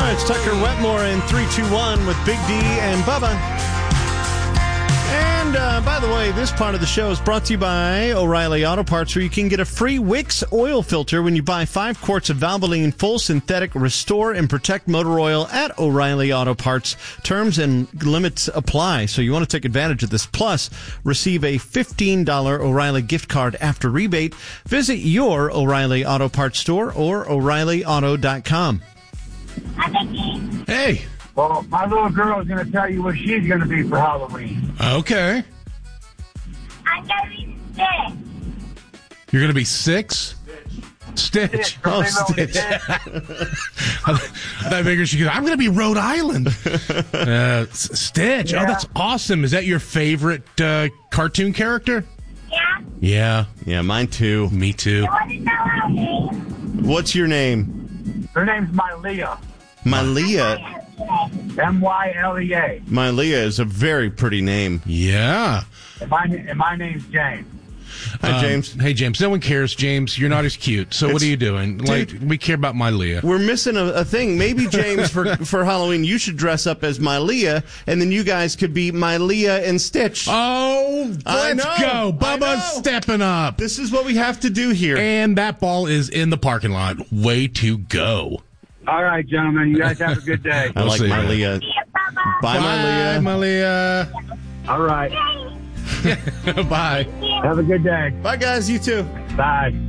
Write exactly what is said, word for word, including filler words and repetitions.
right, it's Tucker Wetmore in three two one with Big D and Bubba. And uh, by the way, this part of the show is brought to you by O'Reilly Auto Parts, where you can get a free Wix oil filter when you buy five quarts of Valvoline Full Synthetic Restore and Protect Motor Oil at O'Reilly Auto Parts. Terms and limits apply, so you want to take advantage of this. Plus, receive a fifteen dollars O'Reilly gift card after rebate. Visit your O'Reilly Auto Parts store or O'Reilly Auto dot com. Hey. Well, my little girl is going to tell you what she's going to be for Halloween. Okay. I'm going to be six. You're going to be six? Stitch. Stitch. Oh, Stitch. I figured she goes, I'm going to be Rhode Island. Uh, Stitch. Yeah. Oh, that's awesome. Is that your favorite uh, cartoon character? Yeah? Yeah. Yeah, mine too. Me too. You want to know our name? What's your name? Her name's Mylea. Mylea. M Y L E A. Mylea is a very pretty name. Yeah. And my, and my name's James. Hi, Um, James. Hey, James. No one cares, James. You're not as cute. So what It's- are you doing? Like, Dude. we care about my Leah. We're missing a, a thing. Maybe, James, for, for Halloween, you should dress up as Mylea, and then you guys could be Mylea and Stitch. Oh, I let's know. go. I Bubba's know. stepping up. This is what we have to do here. And that ball is in the parking lot. Way to go. All right, gentlemen. You guys have a good day. I like see. Mylea. See you, Bubba. Bye, Mylea. Malia. All right. Bye. Have a good day. Bye, guys. You too. Bye.